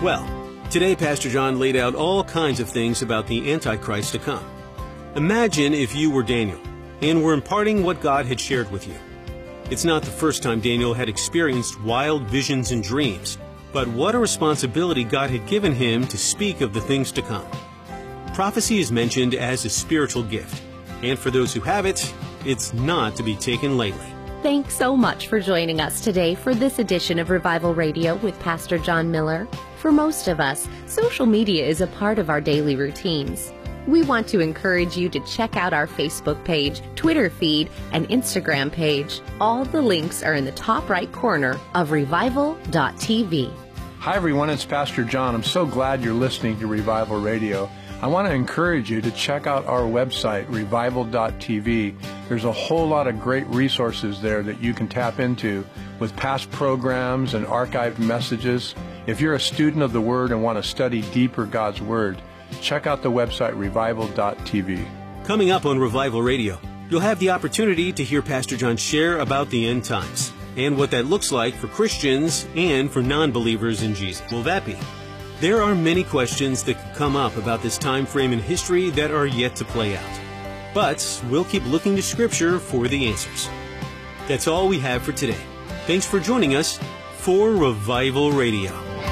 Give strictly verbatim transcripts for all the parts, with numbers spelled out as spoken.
Well, today Pastor John laid out all kinds of things about the Antichrist to come. Imagine if you were Daniel and were imparting what God had shared with you. It's not the first time Daniel had experienced wild visions and dreams, but what a responsibility God had given him to speak of the things to come. Prophecy is mentioned as a spiritual gift, and for those who have it, it's not to be taken lightly. Thanks so much for joining us today for this edition of Revival Radio with Pastor John Miller. For most of us, social media is a part of our daily routines. We want to encourage you to check out our Facebook page, Twitter feed, and Instagram page. All the links are in the top right corner of revival dot t v. Hi everyone, it's Pastor John. I'm so glad you're listening to Revival Radio. I want to encourage you to check out our website, revival dot t v. There's a whole lot of great resources there that you can tap into with past programs and archived messages. If you're a student of the Word and want to study deeper God's Word, check out the website, revival dot t v. Coming up on Revival Radio, you'll have the opportunity to hear Pastor John share about the end times and what that looks like for Christians and for non-believers in Jesus. Will that be? There are many questions that could come up about this time frame in history that are yet to play out. But we'll keep looking to Scripture for the answers. That's all we have for today. Thanks for joining us for Revival Radio.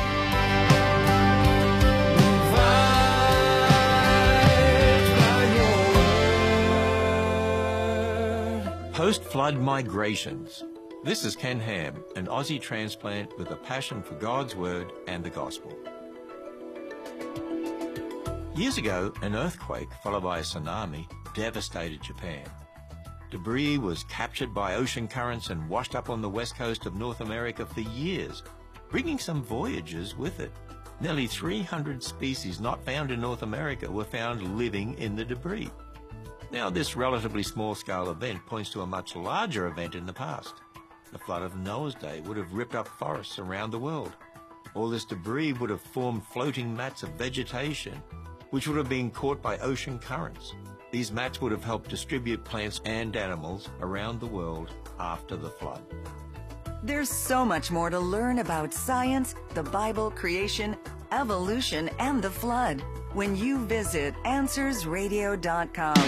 Post-flood migrations. This is Ken Ham, an Aussie transplant with a passion for God's Word and the Gospel. Years ago, an earthquake followed by a tsunami devastated Japan. Debris was captured by ocean currents and washed up on the west coast of North America for years, bringing some voyagers with it. Nearly three hundred species not found in North America were found living in the debris. Now, this relatively small-scale event points to a much larger event in the past. The flood of Noah's day would have ripped up forests around the world. All this debris would have formed floating mats of vegetation, which would have been caught by ocean currents. These mats would have helped distribute plants and animals around the world after the flood. There's so much more to learn about science, the Bible, creation, evolution, and the flood when you visit answers radio dot com.